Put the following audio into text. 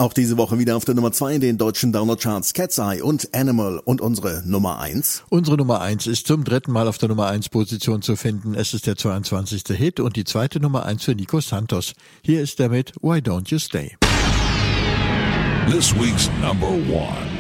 Auch diese Woche wieder auf der Nummer 2 in den deutschen Download-Charts Cat's Eye und Animal und unsere Nummer 1. Unsere Nummer 1 ist zum 3. Mal auf der Nummer 1 Position zu finden. Es ist der 22. Hit und die zweite Nummer 1 für Nico Santos. Hier ist er mit Why Don't You Stay? This week's number 1.